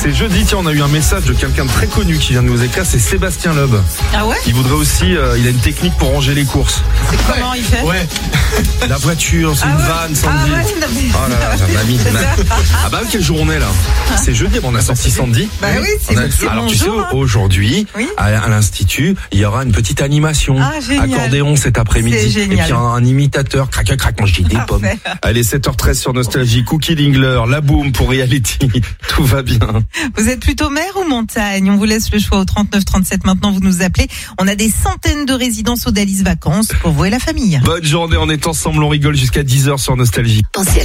C'est jeudi, tiens, on a eu un message de quelqu'un de très connu qui vient de nous écrire, c'est Sébastien Loeb. Ah ouais? Il voudrait aussi, il a une technique pour ranger les courses. C'est comment il fait? Ouais. La voiture, c'est une vanne, Sandy. Ah ouais, non, mais... Oh là là, j'ai un ami. Ah bah quelle journée là. C'est jeudi, on a sorti Sandy. Bah oui, c'est alors bon tu sais, jour, hein. Aujourd'hui, Oui. à l'Institut, il y aura une petite animation. Ah, génial. Accordéon cet après-midi. C'est génial. Et puis un imitateur, crac, moi je dis des pommes. Allez, 7h13 sur Nostalgie, Cookie Dingler, la boom pour Reality. Tout va bien. Vous êtes plutôt mer ou montagne? On vous laisse le choix au 3937. Maintenant, vous nous appelez. On a des centaines de résidences Odalis Vacances pour vous et la famille. Bonne journée, on est ensemble, on rigole jusqu'à 10h sur Nostalgie.